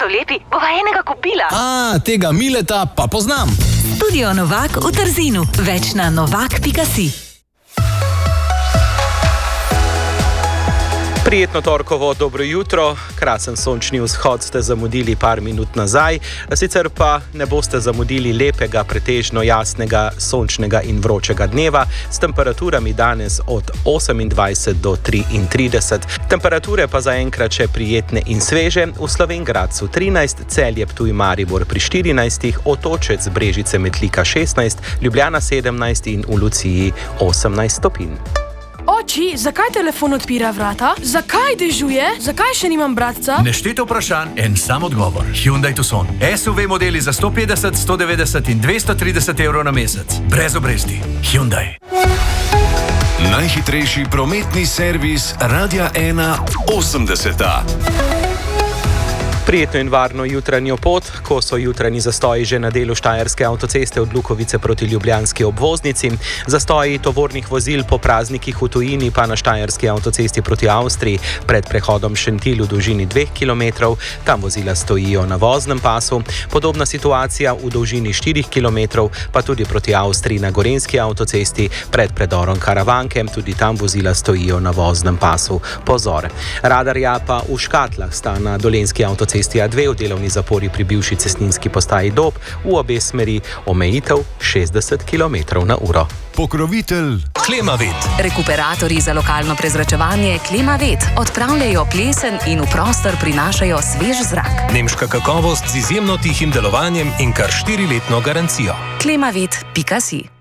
so lepi, bova enega kupila. Tega Mileta pa poznam. Studio Novak v Trzinu. Več na novak.si. Prijetno torkovo dobro jutro, krasen sončni vzhod ste zamudili par minut nazaj, sicer pa ne boste zamudili lepega, pretežno jasnega, sončnega in vročega dneva s temperaturami danes od 28 do 33. Temperature pa zaenkrat še prijetne in sveže, v Slovenj Gradcu 13, Celje, Ptuj, Maribor pri 14, Otočec, Brežice, Metlika 16, Ljubljana 17 in v Luciji 18 stopinj. Oči, zakaj telefon odpira vrata? Zakaj dežuje? Zakaj še nimam bratca? Nešteto vprašanj, en sam odgovor. Hyundai Tucson. SUV modeli za 150, 190 in 230 evrov na mesec. Brez obresti. Hyundai. Najhitrejši prometni servis Radia 1 80. Prijetno in varno jutranjo pot, ko so jutranji zastoji že na delu Štajerske avtoceste od Lukovice proti ljubljanski obvoznici, zastoji tovornih vozil po praznikih v tujini pa na Štajerski avtocesti proti Avstriji pred prehodom Šentilj v dolžini 2 km, tam vozila stojijo na voznem pasu, podobna situacija v dolžini 4 km, pa tudi proti Avstriji na Gorenjski avtocesti pred predorom Karavanke, tudi tam vozila stojijo na voznem pasu. Pozor! Radarja pa v Škatlah sta na Dolenjski avtocesti A2 v delovni zapori pri bivši cestninski postaji Dob, v obe smeri omejitev 60 km/h. Pokrovitelj Klimavet. Rekuperatorji za lokalno prezračevanje Klimavet odpravljajo plesen in v prostor prinašajo svež zrak. Nemška kakovost z izjemno tihim delovanjem in kar 4-letno garancijo. Klimavet.si